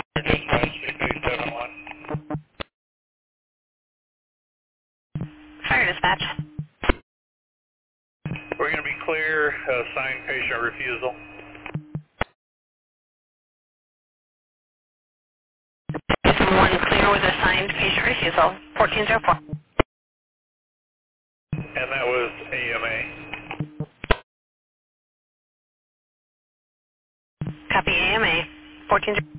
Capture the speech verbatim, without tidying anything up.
Dispatch six eight seven one. Fire dispatch. We're going to be clear, uh, signed patient refusal. One clear with a signed patient refusal. fourteen oh four. And that was A M A. Copy A M A. fourteen oh four.